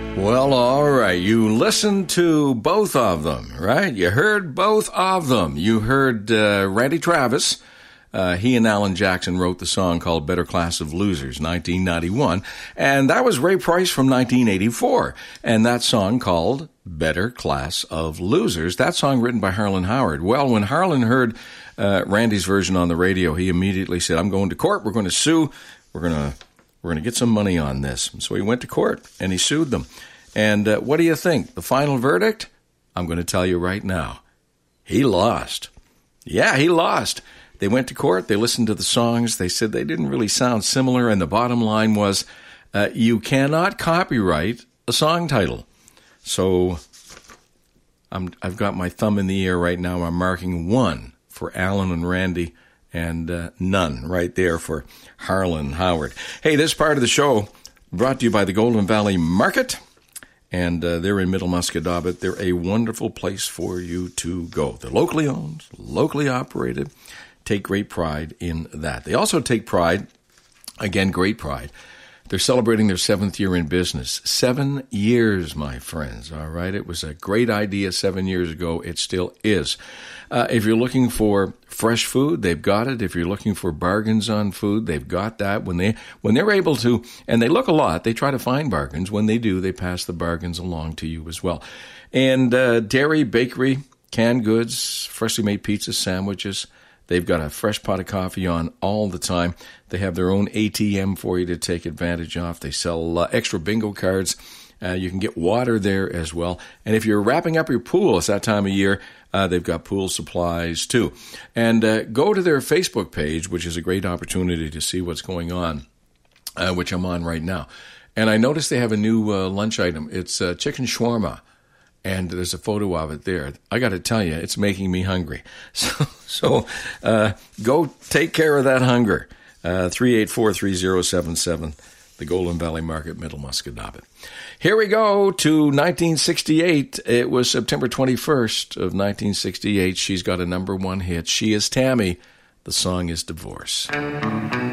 Well, all right. You listened to both of them, right? You heard both of them. You heard Randy Travis. He and Alan Jackson wrote the song called Better Class of Losers, 1991. And that was Ray Price from 1984. And that song called Better Class of Losers. That song written by Harlan Howard. Well, when Harlan heard Randy's version on the radio, he immediately said, I'm going to court. We're going to sue. We're going to get some money on this. So he went to court and he sued them. And what do you think? The final verdict? I'm going to tell you right now. He lost. Yeah, he lost. They went to court. They listened to the songs. They said they didn't really sound similar. And the bottom line was, you cannot copyright a song title. So I've got my thumb in the air right now. I'm marking 1 for Alan and Randy and none right there for Harlan Howard. Hey, this part of the show brought to you by the Golden Valley Market. And they're in Middle Musquodoboit. They're a wonderful place for you to go. They're locally owned, locally operated. Take great pride in that. They also take pride, again, great pride. They're celebrating their 7th year in business. 7 years, my friends, all right? It was a great idea 7 years ago. It still is. If you're looking for fresh food, they've got it. If you're looking for bargains on food, they've got that. When they're able to, and they look a lot, they try to find bargains. When they do, they pass the bargains along to you as well. And dairy, bakery, canned goods, freshly made pizzas, sandwiches. They've got a fresh pot of coffee on all the time. They have their own ATM for you to take advantage of. They sell extra bingo cards. You can get water there as well. And if you're wrapping up your pool, it's that time of year, they've got pool supplies too. And go to their Facebook page, which is a great opportunity to see what's going on, which I'm on right now. And I noticed they have a new lunch item. It's chicken shawarma. And there's a photo of it there. I got to tell you, it's making me hungry. So go take care of that hunger. 384-3077, the Golden Valley Market, Middle Musquodoboit. Here we go to 1968. It was September 21st of 1968. She's got a #1 hit. She is Tammy. The song is Divorce.